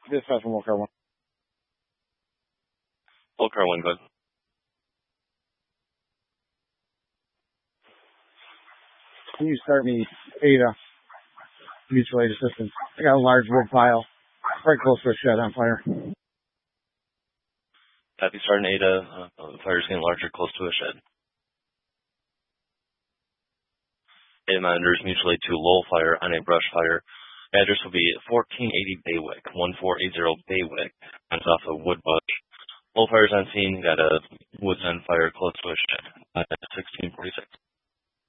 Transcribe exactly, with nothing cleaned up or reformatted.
Dispatch from Wolfcar one. Wolfcar one, good. Can you start me Ada, mutual aid assistance? I got a large wood pile right close to a shed on fire. Copy, Sergeant Ada. Uh, the fire's getting larger close to a shed. Ada monitors mutual aid to Lowell Fire on a brush fire. Address will be fourteen eighty Baywick, fourteen eighty Baywick. It's off of Woodbush. Lowell Fire's on scene. Got a woods on fire close to a shed. Uh, sixteen forty-six.